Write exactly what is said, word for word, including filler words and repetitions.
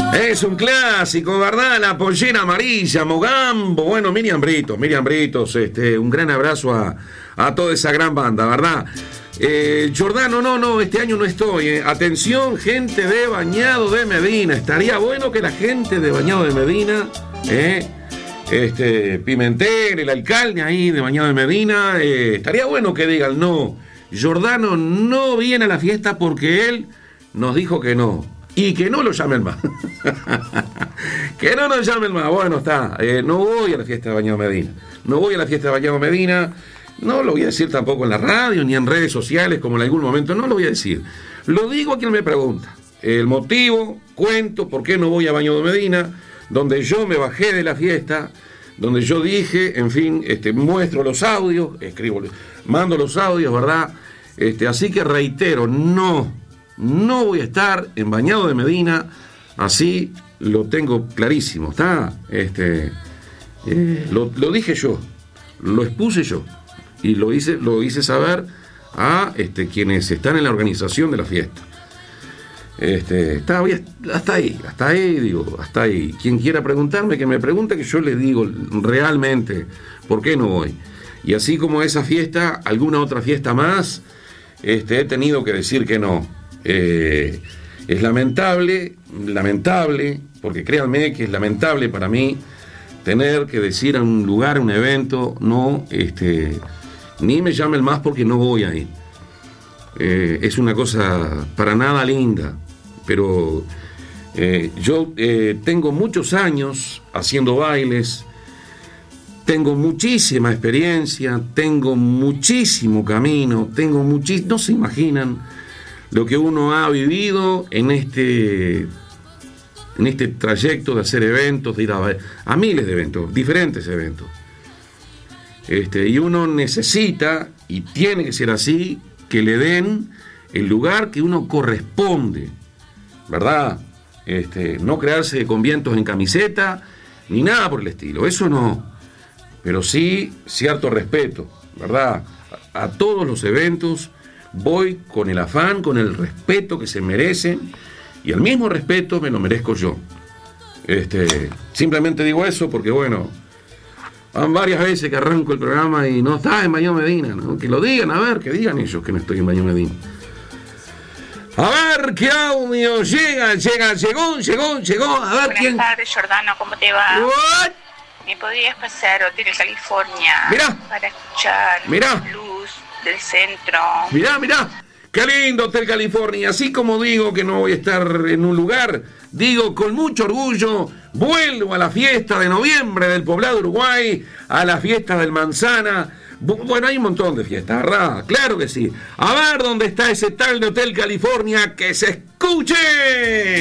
Es un clásico, ¿verdad? La pollera amarilla, Mogambo. Bueno, Miriam Britos, Miriam Britos, este, un gran abrazo a, a toda esa gran banda, ¿verdad? Eh, Jordano, no, no, este año no estoy. Eh. Atención, gente de Bañado de Medina. Estaría bueno que la gente de Bañado de Medina, eh, este, Pimentel, el alcalde ahí de Bañado de Medina, eh, estaría bueno que digan, no, Jordano no viene a la fiesta porque él nos dijo que no. Y que no lo llamen más. Que no nos llamen más. Bueno, está. Eh, no voy a la fiesta de Bañado Medina. No voy a la fiesta de Bañado Medina. No lo voy a decir tampoco en la radio, ni en redes sociales, como en algún momento. No lo voy a decir. Lo digo a quien me pregunta. El motivo, cuento por qué no voy a Bañado Medina, donde yo me bajé de la fiesta, donde yo dije, en fin, este, muestro los audios, escribo, mando los audios, ¿verdad? Este, así que reitero, no. No voy a estar en Bañado de Medina, así lo tengo clarísimo, ¿está? Este, eh, lo, lo dije yo, lo expuse yo y lo hice, lo hice saber a este, quienes están en la organización de la fiesta. Este, está, hasta ahí, hasta ahí, digo, hasta ahí. Quien quiera preguntarme, que me pregunte, que yo le digo realmente por qué no voy. Y así como esa fiesta, alguna otra fiesta más, este, he tenido que decir que no. Eh, es lamentable, lamentable, porque créanme que es lamentable para mí tener que decir a un lugar, a un evento, no, este, ni me llamen más porque no voy ahí. Eh, es una cosa para nada linda, pero eh, yo eh, tengo muchos años haciendo bailes, tengo muchísima experiencia, tengo muchísimo camino, tengo muchísimo, no se imaginan lo que uno ha vivido en este, en este trayecto de hacer eventos, de ir a, a miles de eventos, diferentes eventos. Este, y uno necesita, y tiene que ser así, que le den el lugar que uno corresponde, ¿verdad? Este, no crearse con vientos en camiseta, ni nada por el estilo, eso no. Pero sí cierto respeto, ¿verdad? A, a todos los eventos voy con el afán, con el respeto que se merecen, y el mismo respeto me lo merezco yo. Este, simplemente digo eso porque, bueno, van varias veces que arranco el programa y no está en Bañado Medina, ¿no? Que lo digan, a ver, que digan ellos que no estoy en Bañado Medina. A ver qué audio llega, llega, llegó, llegó, llegó, a ver Buenas quién. Buenas tardes, Jordano, ¿cómo te va? What? ¿Me podrías pasar Hotel California? Mirá. Para escuchar Mirá. Luz del Centro. Mirá, mirá, qué lindo Hotel California. Así como digo que no voy a estar en un lugar, digo con mucho orgullo, vuelvo a la fiesta de noviembre del Poblado Uruguay, a la fiesta del Manzana. Bueno, hay un montón de fiestas, ¿verdad? Claro que sí. A ver dónde está ese tal de Hotel California, que se escuche.